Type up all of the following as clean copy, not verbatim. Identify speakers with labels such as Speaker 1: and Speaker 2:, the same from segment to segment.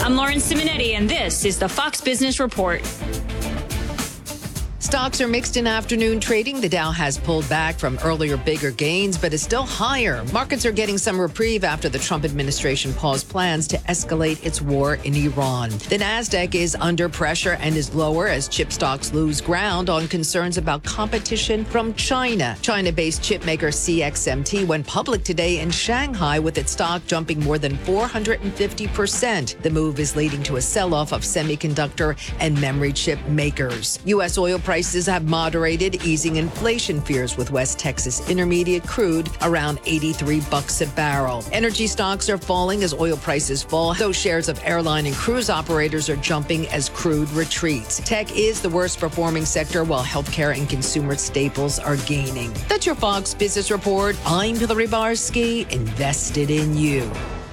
Speaker 1: I'm Lauren Simonetti, and this is the Fox Business Report.
Speaker 2: Stocks are mixed in afternoon trading. The Dow has pulled back from earlier bigger gains, but is still higher. Markets are getting some reprieve after the Trump administration paused plans to escalate its war in Iran. The Nasdaq is under pressure and is lower as chip stocks lose ground on concerns about competition from China. China-based chipmaker CXMT went public today in Shanghai with its stock jumping more than 450%. The move is leading to a sell-off of semiconductor and memory chip makers. U.S. oil prices have moderated, easing inflation fears with West Texas Intermediate crude around $83 a barrel. Energy stocks are falling as oil prices fall, though shares of airline and cruise operators are jumping as crude retreats. Tech is the worst performing sector, while healthcare and consumer staples are gaining. That's your Fox Business Report. I'm Hillary Barsky, invested in you.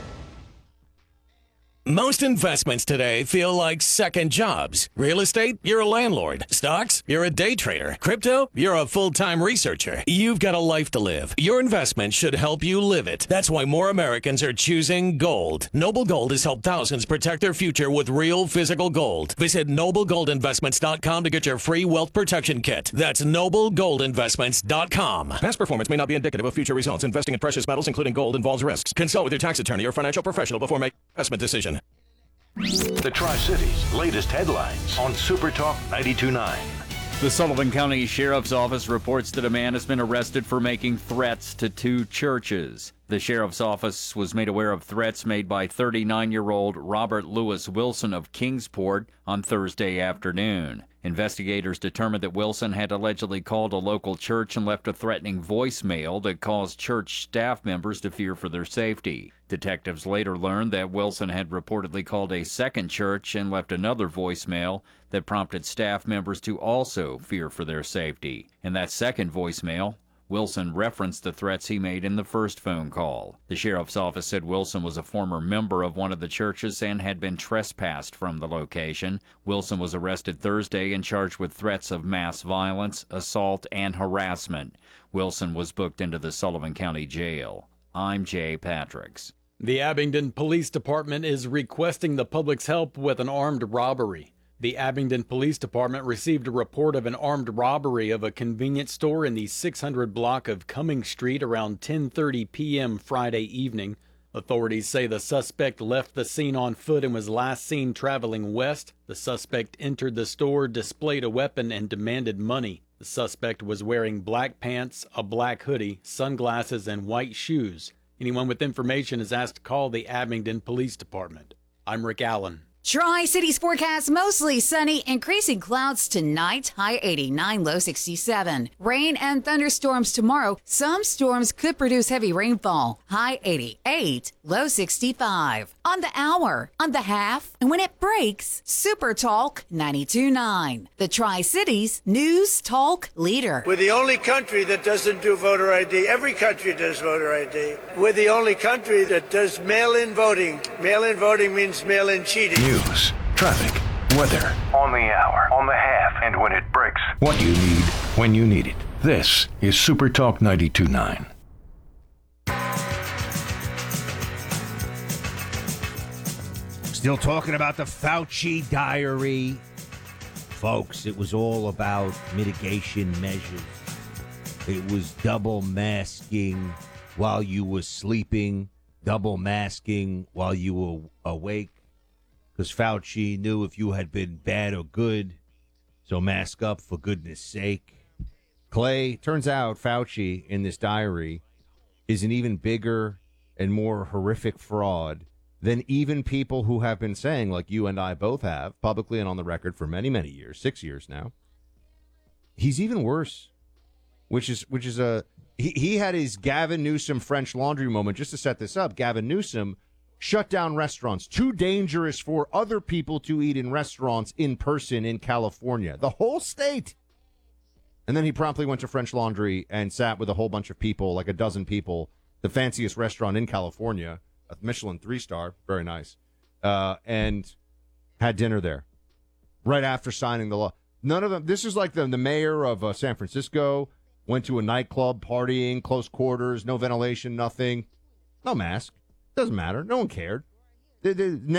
Speaker 3: Most investments today feel like second jobs. Real estate, you're a landlord. Stocks, you're a day trader. Crypto, you're a full-time researcher. You've got a life to live. Your investment should help you live it. That's why more Americans are choosing gold. Noble Gold has helped thousands protect their future with real physical gold. Visit NobleGoldInvestments.com to get your free wealth protection kit. That's NobleGoldInvestments.com. Past performance may not be indicative of future results. Investing in precious metals, including gold, involves risks. Consult with your tax attorney or financial professional before making an investment decision.
Speaker 4: The Tri-Cities' latest headlines on Super Talk 92.9.
Speaker 5: The Sullivan County Sheriff's Office reports that a man has been arrested for making threats to two churches. The Sheriff's Office was made aware of threats made by 39-year-old Robert Lewis Wilson of Kingsport on Thursday afternoon. Investigators determined that Wilson had allegedly called a local church and left a threatening voicemail that caused church staff members to fear for their safety. Detectives later learned that Wilson had reportedly called a second church and left another voicemail that prompted staff members to also fear for their safety. In that second voicemail, Wilson referenced the threats he made in the first phone call. The sheriff's office said Wilson was a former member of one of the churches and had been trespassed from the location. Wilson was arrested Thursday and charged with threats of mass violence, assault, and harassment. Wilson was booked into the Sullivan County Jail. I'm Jay Patricks.
Speaker 6: The Abingdon Police Department is requesting the public's help with an armed robbery. The Abingdon Police Department received a report of an armed robbery of a convenience store in the 600 block of Cumming Street around 10:30 p.m. Friday evening. Authorities say the suspect left the scene on foot and was last seen traveling west. The suspect entered the store, displayed a weapon, and demanded money. The suspect was wearing black pants, a black hoodie, sunglasses, and white shoes. Anyone with information is asked to call the Abingdon Police Department. I'm Rick Allen.
Speaker 7: Tri-Cities forecast mostly sunny, increasing clouds tonight, high 89, low 67. Rain and thunderstorms tomorrow. Some storms could produce heavy rainfall, high 88, low 65. On the hour, on the half, and when it breaks, Super Talk 92.9. The Tri-Cities news talk leader.
Speaker 8: We're the only country that doesn't do voter ID. Every country does voter ID. We're the only country that does mail-in voting. Mail-in voting means mail-in cheating.
Speaker 4: News, traffic, weather, on the hour, on the half, and when it breaks. What you need, when you need it. This is Super Talk 92.9.
Speaker 9: Still talking about the Fauci diary. Folks, it was all about mitigation measures. It was double masking while you were sleeping, double masking while you were awake. Because Fauci knew if you had been bad or good, so mask up for goodness sake. Clay, turns out Fauci in this diary is an even bigger and more horrific fraud than even people who have been saying, like you and I both have, publicly and on the record for many, many years, 6 years now. He's even worse, which is he had his Gavin Newsom French Laundry moment. Just to set this up, Gavin Newsom shut down restaurants, too dangerous for other people to eat in restaurants in person in California, the whole state. And then he promptly went to French Laundry and sat with a whole bunch of people, like a dozen people, the fanciest restaurant in California, a Michelin 3-star, very nice, and had dinner there right after signing the law. None of them, this is like the mayor of San Francisco, went to a nightclub partying, close quarters, no ventilation, nothing, no mask. Doesn't matter. No one cared.